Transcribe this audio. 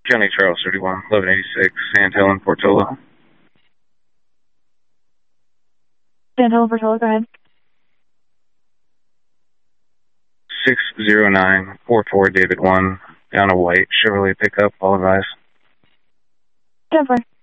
Johnny Charles 31, 1186, Sand Hill and Portola. Sand Hill and Portola, go ahead. 60944 David 1, down a white Chevrolet pickup, all advice. 10-4.